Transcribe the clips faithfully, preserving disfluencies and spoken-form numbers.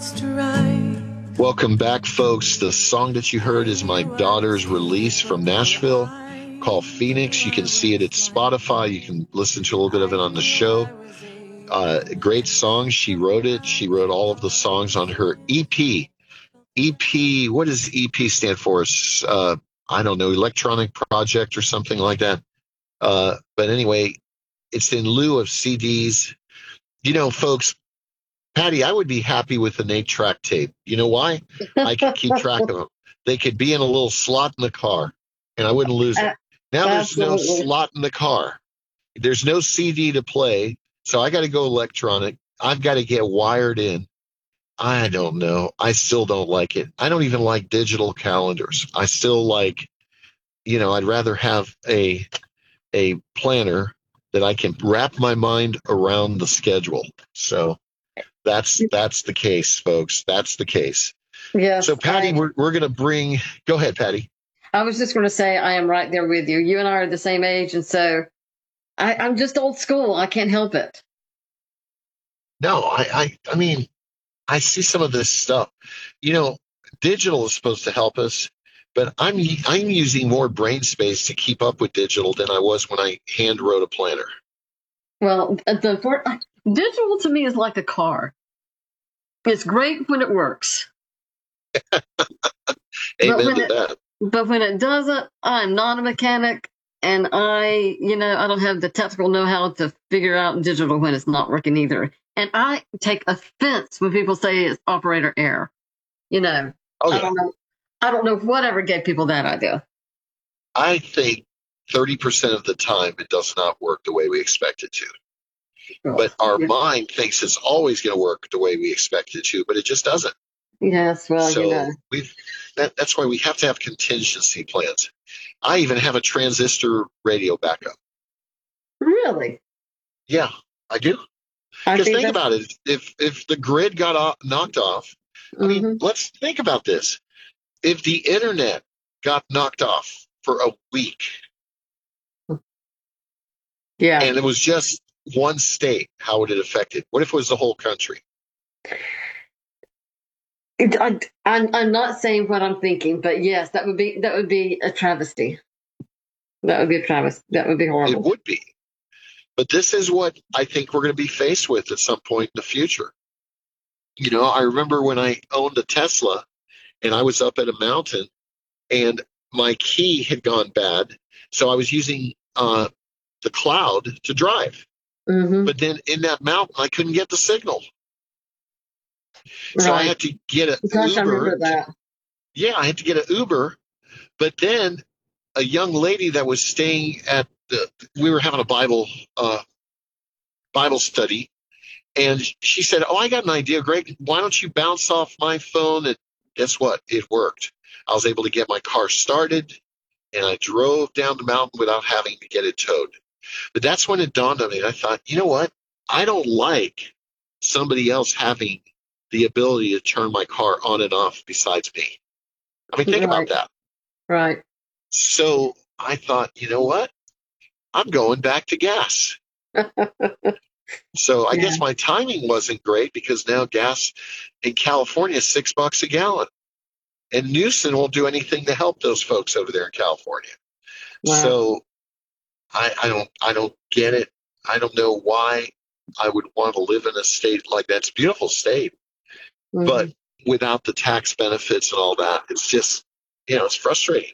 hearts to write. Welcome back, folks. The song that you heard is my daughter's release from Nashville called Phoenix. You can see it at Spotify. You can listen to a little bit of it on the show. Uh, great song. She wrote it. She wrote all of the songs on her E P. E P, what does E P stand for? Uh, I don't know, electronic project or something like that. Uh, but anyway, it's in lieu of C Ds. You know, folks, Patty, I would be happy with an eight-track tape. You know why? I could keep track of them. They could be in a little slot in the car, and I wouldn't lose it. Now there's no slot in the car. There's no C D to play, so I got to go electronic. I've got to get wired in. I don't know. I still don't like it. I don't even like digital calendars. I still like, you know, I'd rather have a a planner that I can wrap my mind around the schedule. So that's that's the case, folks. That's the case. Yes. So, Patty, I, we're we're going to bring. Go ahead, Patty. I was just going to say I am right there with you. You and I are the same age, and so I, I'm just old school. I can't help it. No, I, I I mean, I see some of this stuff. You know, digital is supposed to help us, but I'm I'm using more brain space to keep up with digital than I was when I hand wrote a planner. Well, the for, digital to me is like a car. It's great when it works. Amen when to it, that. But when it doesn't, I'm not a mechanic, and I, you know, I don't have the technical know-how to figure out digital when it's not working either. And I take offense when people say it's operator error. You know, oh, yeah. I don't know. I don't know whatever gave people that idea. I think thirty percent of the time it does not work the way we expect it to. Oh, but our yeah. mind thinks it's always going to work the way we expect it to, but it just doesn't. Yes, well, so you know. we've, that, that's why we have to have contingency plans. I even have a transistor radio backup. Really? Yeah, I do. Because think that's... about it. If if the grid got off, knocked off, mm-hmm. I mean, let's think about this. If the internet got knocked off for a week, yeah, and it was just one state, how would it affect it? What if it was the whole country? I, I'm, I'm not saying what I'm thinking, but yes, that would be that would be a travesty. That would be a travesty. That would be horrible. It would be. But this is what I think we're going to be faced with at some point in the future. You know, I remember when I owned a Tesla and I was up at a mountain and my key had gone bad. So I was using uh, the cloud to drive. Mm-hmm. But then in that mountain, I couldn't get the signal. So right. I had to get an Gosh, Uber. I remember that. Yeah, I had to get an Uber. But then a young lady that was staying at the, we were having a Bible uh, Bible study, and she said, "Oh, I got an idea, Greg. Why don't you bounce off my phone?" And guess what? It worked. I was able to get my car started, and I drove down the mountain without having to get it towed. But that's when it dawned on me. I thought, you know what? I don't like somebody else having the ability to turn my car on and off besides me. I mean, think right. about that. Right. So I thought, you know what? I'm going back to gas. So I yeah. guess my timing wasn't great because now gas in California is six bucks a gallon. And Newsom won't do anything to help those folks over there in California. Wow. So I, I don't I don't get it. I don't know why I would want to live in a state like that. It's a beautiful state. Mm-hmm. But without the tax benefits and all that, it's just, you know, it's frustrating.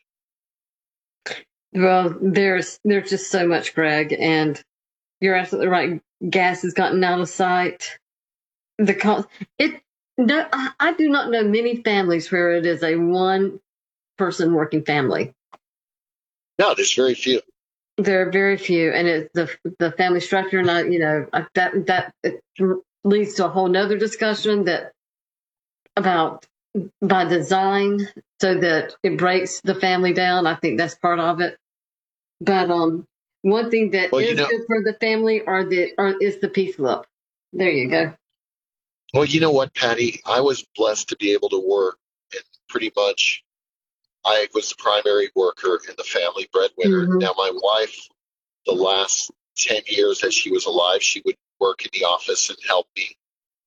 Well, there's there's just so much, Greg, and you're absolutely right. Gas has gotten out of sight. The cost, it no, I, I do not know many families where it is a one person working family. No, there's very few. There are very few, and it's the the family structure, and I, you know, that that it leads to a whole nother discussion that about by design, so that it breaks the family down. I think that's part of it. But um, one thing that well, is you know, good for the family are the are, is the peace club. There you go. Well, you know what, Patty? I was blessed to be able to work, and pretty much I was the primary worker in the family breadwinner. Mm-hmm. Now, my wife, the last ten years that she was alive, she would work in the office and help me.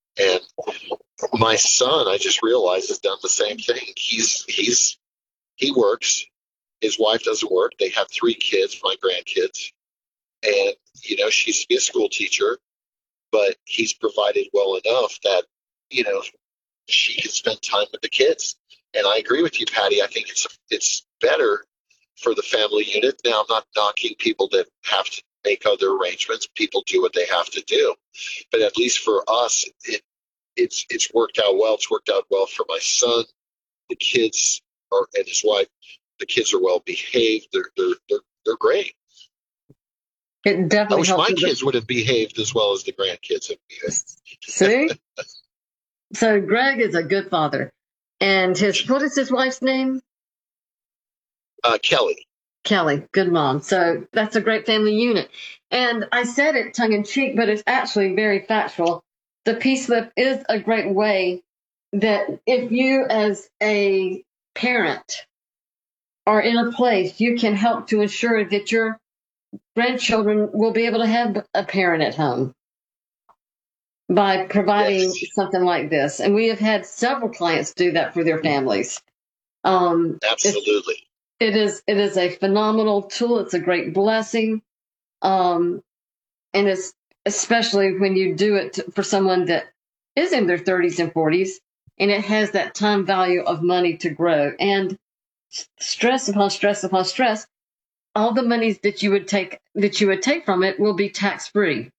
And my son, I just realized, has done the same thing. He's he's he works. His wife doesn't work. They have three kids, my grandkids, and you know she used to be a school teacher, but he's provided well enough that you know she can spend time with the kids. And I agree with you, Patty. I think it's it's better for the family unit. Now, I'm not knocking people that have to make other arrangements. People do what they have to do, but at least for us, it it's it's worked out well. It's worked out well for my son. The kids are and his wife. The kids are well behaved. They're they're they're, they're great. It I definitely wish helps my with the, kids would have behaved as well as the grandkids have behaved. see? So Greg is a good father. And his, what is his wife's name? Uh, Kelly. Kelly, good mom. So that's a great family unit. And I said it tongue in cheek, but it's actually very factual. The P-slip is a great way that if you as a parent are in a place, you can help to ensure that your grandchildren will be able to have a parent at home by providing Yes, something like this. And we have had several clients do that for their families. Um, it's, absolutely. it is it is a phenomenal tool. It's a great blessing. Um, and it's especially when you do it to, for someone that is in their thirties and forties, and it has that time value of money to grow. And stress upon stress upon stress, all the monies that you would take that you would take from it will be tax free.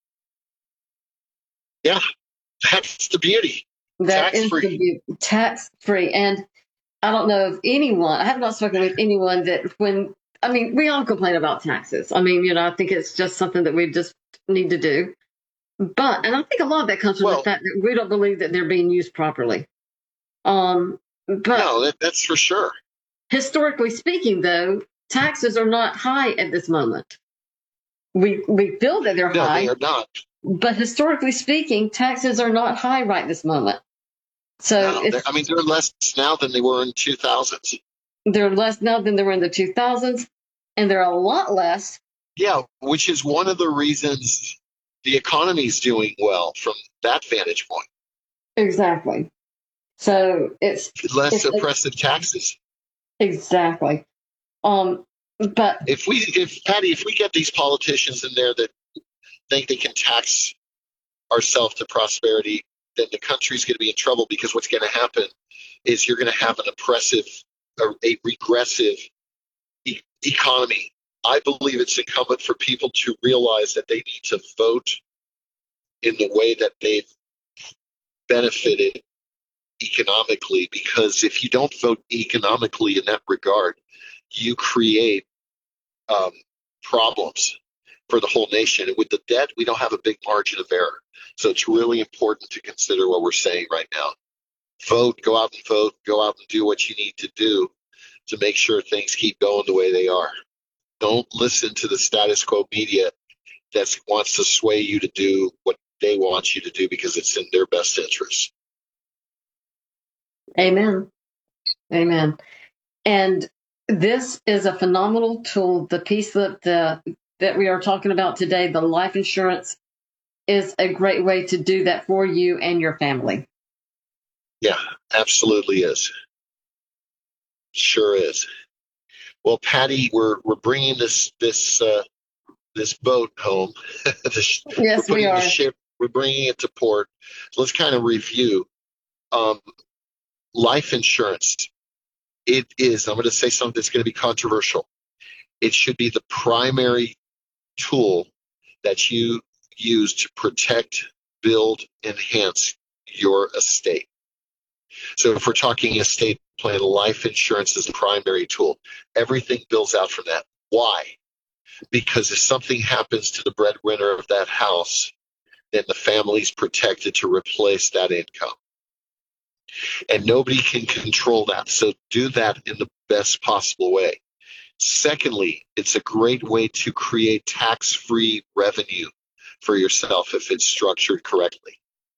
Yeah, that's the beauty. That Tax is free. the tax free. And I don't know of anyone, I have not spoken with anyone that when, I mean, we all complain about taxes. I mean, you know, I think it's just something that we just need to do. But, and I think a lot of that comes from Well, the fact that we don't believe that they're being used properly. Um, but no, that, that's for sure. historically speaking, though, taxes are not high at this moment. We, we feel that they're No, high, they are not. but historically speaking, taxes are not high right this moment. So No, it's, I mean, they're less now than they were in two thousands. they're less now than they were in the two thousands, and they're a lot less. Yeah, which is one of the reasons the economy is doing well from that vantage point. Exactly. So it's Less it's oppressive taxes. exactly. Um, but If we, if Patty, if we get these politicians in there that think they can tax ourselves to prosperity, then the country's going to be in trouble because what's going to happen is you're going to have an oppressive, a, a regressive e- economy. I believe it's incumbent for people to realize that they need to vote in the way that they've benefited economically, because if you don't vote economically in that regard, you create um, problems for the whole nation. And with the debt, we don't have a big margin of error. So it's really important to consider what we're saying right now. Vote, go out and vote, go out and do what you need to do to make sure things keep going the way they are. Don't listen to the status quo media that wants to sway you to do what they want you to do because it's in their best interest. amen. Amen. And this is a phenomenal tool. The piece that the, that we are talking about today, the life insurance, is a great way to do that for you and your family. Yeah, absolutely is. Sure is. Well, Patty, we're we're bringing this this uh, this boat home. this, we're Yes, we putting the are. ship. We're bringing it to port. So let's kind of review. Um, life insurance. It is. I'm going to say something that's going to be controversial. It should be the primary tool that you use to protect, build, enhance your estate. So if we're talking estate plan, life insurance is the primary tool. Everything builds out from that. Why? Because if something happens to the breadwinner of that house, then the family's protected to replace that income. And nobody can control that. So do that in the best possible way. Secondly, it's a great way to create tax-free revenue for yourself if it's structured correctly.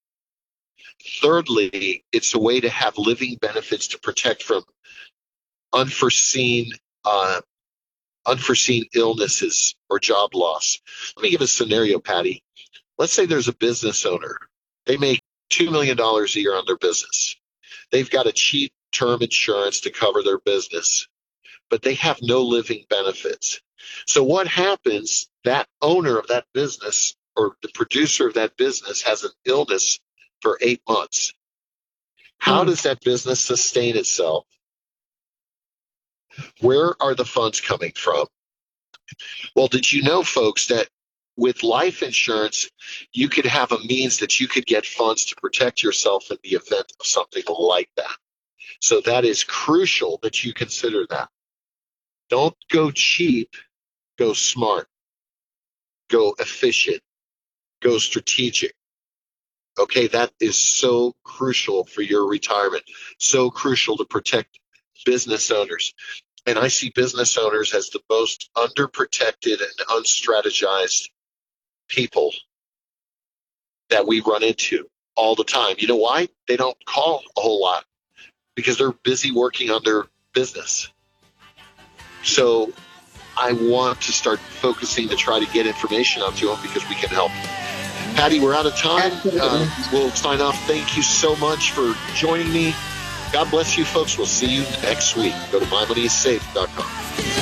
Thirdly, it's a way to have living benefits to protect from unforeseen uh, unforeseen illnesses or job loss. Let me give a scenario, Patty. Let's say there's a business owner. They make two million dollars a year on their business. They've got a cheap term insurance to cover their business, but they have no living benefits. So what happens, that owner of that business or the producer of that business has an illness for eight months. How Mm. does that business sustain itself? Where are the funds coming from? Well, did you know, folks, that with life insurance, you could have a means that you could get funds to protect yourself in the event of something like that. So that is crucial that you consider that. Don't go cheap, go smart, go efficient, go strategic. Okay, that is so crucial for your retirement, so crucial to protect business owners. And I see business owners as the most underprotected and unstrategized people that we run into all the time. You know why? They don't call a whole lot because they're busy working on their business. So I want to start focusing to try to get information out to them because we can help. Patty, we're out of time. Uh, we'll sign off. Thank you so much for joining me. God bless you, folks. We'll see you next week. Go to my money is safe dot com.